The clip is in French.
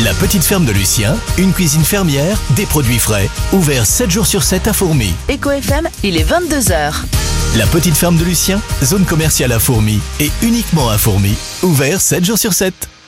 La petite ferme de Lucien, une cuisine fermière, des produits frais, ouvert 7 jours sur 7 à Fourmies. Eco FM, il est 22h. La petite ferme de Lucien, zone commerciale à Fourmies et uniquement à Fourmies, ouvert 7 jours sur 7.